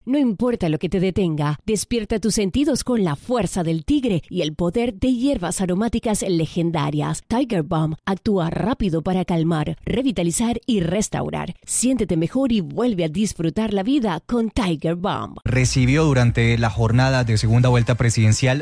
No importa lo que te detenga, despierta tus sentidos con la fuerza del tigre y el poder de hierbas aromáticas legendarias. Tiger Balm actúa rápido para calmar, revitalizar y restaurar. Siéntete mejor y vuelve a disfrutar la vida con Tiger Balm. Recibió durante la jornada de segunda vuelta presidencial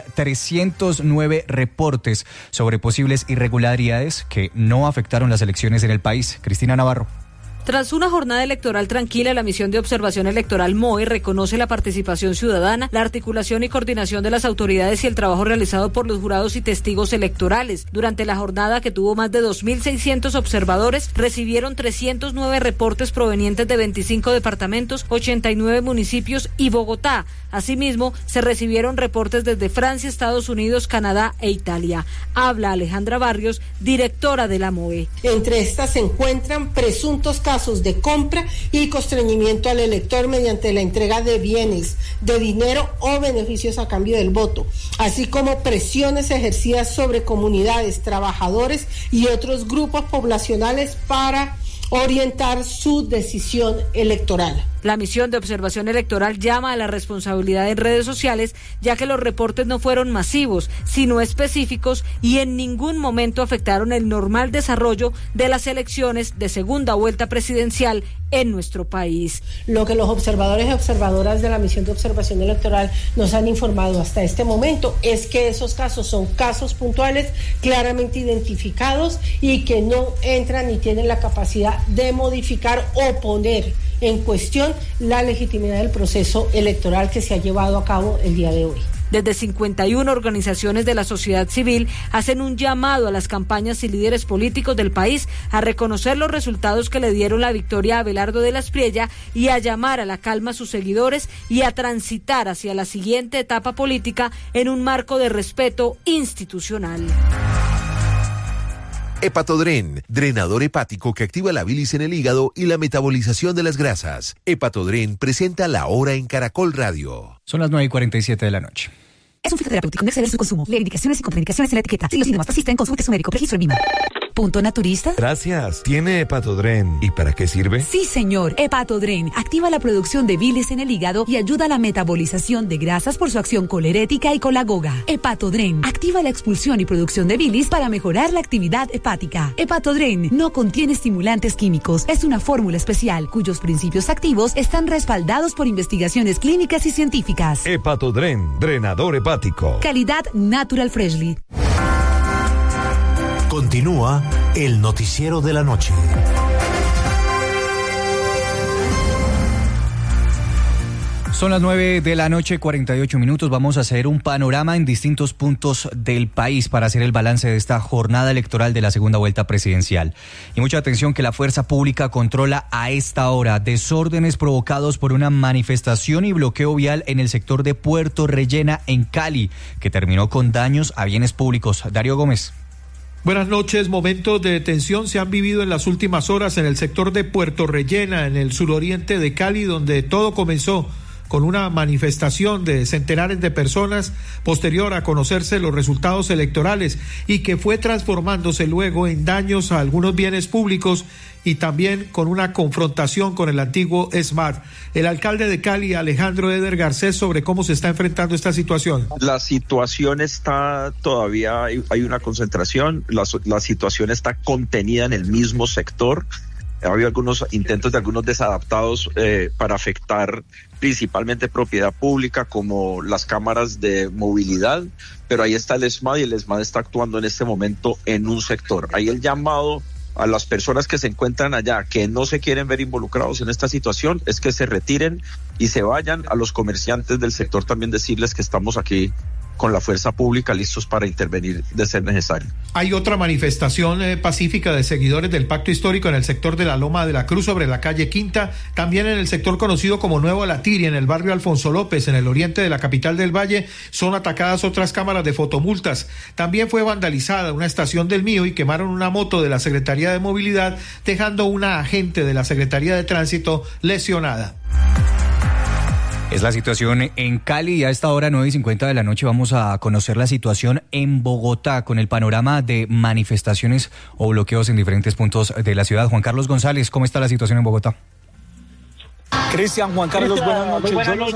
309 reportes sobre posibles irregularidades que no afectaron las elecciones en el país. Cristina Navarro. Tras una jornada electoral tranquila, la misión de observación electoral MOE reconoce la participación ciudadana, la articulación y coordinación de las autoridades y el trabajo realizado por los jurados y testigos electorales. Durante la jornada, que tuvo más de 2.600 observadores, recibieron 309 reportes provenientes de 25 departamentos, 89 municipios y Bogotá. Asimismo, se recibieron reportes desde Francia, Estados Unidos, Canadá e Italia. Habla Alejandra Barrios, directora de la MOE. Entre estas se encuentran presuntos casos de compra y constreñimiento al elector mediante la entrega de bienes, de dinero o beneficios a cambio del voto, así como presiones ejercidas sobre comunidades, trabajadores y otros grupos poblacionales para orientar su decisión electoral. La misión de observación electoral llama a la responsabilidad en redes sociales, ya que los reportes no fueron masivos, sino específicos y en ningún momento afectaron el normal desarrollo de las elecciones de segunda vuelta presidencial en nuestro país. Lo que los observadores y observadoras de la misión de observación electoral nos han informado hasta este momento es que esos casos son casos puntuales, claramente identificados y que no entran ni tienen la capacidad de modificar o poner en cuestión la legitimidad del proceso electoral que se ha llevado a cabo el día de hoy. Desde 51 organizaciones de la sociedad civil hacen un llamado a las campañas y líderes políticos del país a reconocer los resultados que le dieron la victoria a Abelardo de la Espriella y a llamar a la calma a sus seguidores y a transitar hacia la siguiente etapa política en un marco de respeto institucional. Hepatodren, drenador hepático que activa la bilis en el hígado y la metabolización de las grasas. Hepatodren presenta La Hora en Caracol Radio. Son las 9:47 de la noche. Es un fitoterapéutico, no exceder su consumo. Lee indicaciones y contraindicaciones en la etiqueta. Si los síntomas persisten, consulte su médico. Registro en MIMA. ¿Punto naturista? Gracias. ¿Tiene Hepatodren? ¿Y para qué sirve? Sí, señor. Hepatodren activa la producción de bilis en el hígado y ayuda a la metabolización de grasas por su acción colerética y colagoga. Hepatodren activa la expulsión y producción de bilis para mejorar la actividad hepática. Hepatodren no contiene estimulantes químicos. Es una fórmula especial cuyos principios activos están respaldados por investigaciones clínicas y científicas. Hepatodren, drenador hepático. Calidad Natural Freshly. Continúa el noticiero de la noche. Son las 9:48 a.m. Vamos a hacer un panorama en distintos puntos del país para hacer el balance de esta jornada electoral de la segunda vuelta presidencial. Y mucha atención que la fuerza pública controla a esta hora desórdenes provocados por una manifestación y bloqueo vial en el sector de Puerto Rellena en Cali, que terminó con daños a bienes públicos. Darío Gómez. Buenas noches. Momentos de tensión se han vivido en las últimas horas en el sector de Puerto Rellena, en el suroriente de Cali, donde todo comenzó con una manifestación de centenares de personas posterior a conocerse los resultados electorales y que fue transformándose luego en daños a algunos bienes públicos y también con una confrontación con el antiguo ESMAD. El alcalde de Cali, Alejandro Eder Garcés, sobre cómo se está enfrentando esta situación. La situación está todavía, hay una concentración, la situación está contenida en el mismo sector. Ha habido algunos intentos de algunos desadaptados para afectar principalmente propiedad pública como las cámaras de movilidad, pero ahí está el ESMAD y el ESMAD está actuando en este momento en un sector. Ahí el llamado a las personas que se encuentran allá, que no se quieren ver involucrados en esta situación, es que se retiren y se vayan. A los comerciantes del sector también decirles que estamos aquí con la fuerza pública listos para intervenir de ser necesario. Hay otra manifestación pacífica de seguidores del Pacto Histórico en el sector de la Loma de la Cruz sobre la calle Quinta, también en el sector conocido como Nuevo Latiria, en el barrio Alfonso López, en el oriente de la capital del Valle, son atacadas otras cámaras de fotomultas. También fue vandalizada una estación del Mío y quemaron una moto de la Secretaría de Movilidad, dejando una agente de la Secretaría de Tránsito lesionada. Es la situación en Cali y a esta hora 9:50 de la noche vamos a conocer la situación en Bogotá con el panorama de manifestaciones o bloqueos en diferentes puntos de la ciudad. Juan Carlos González, ¿cómo está la situación en Bogotá? Cristian, Juan Carlos, buenas noches.